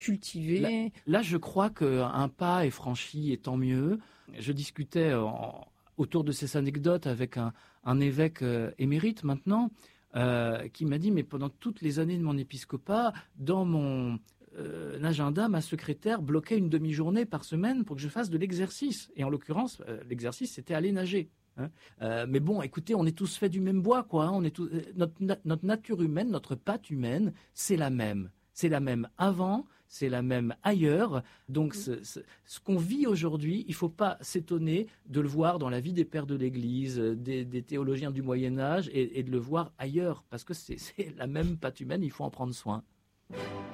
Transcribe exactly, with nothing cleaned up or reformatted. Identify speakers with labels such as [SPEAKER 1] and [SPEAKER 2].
[SPEAKER 1] cultiver.
[SPEAKER 2] Là, là, je crois qu'un pas est franchi, et tant mieux. Je discutais en, autour de ces anecdotes avec un, un évêque euh, émérite maintenant, euh, qui m'a dit, mais pendant toutes les années de mon épiscopat, dans mon euh, agenda, ma secrétaire bloquait une demi-journée par semaine pour que je fasse de l'exercice. Et en l'occurrence, euh, l'exercice, c'était aller nager. Hein. Euh, mais bon, écoutez, on est tous faits du même bois, quoi. Hein. On est tous, notre, notre nature humaine, notre patte humaine, c'est la même. C'est la même avant, c'est la même ailleurs. Donc, ce, ce, ce qu'on vit aujourd'hui, il ne faut pas s'étonner de le voir dans la vie des pères de l'Église, des, des théologiens du Moyen-Âge, et, et de le voir ailleurs, parce que c'est, c'est la même patte humaine, il faut en prendre soin.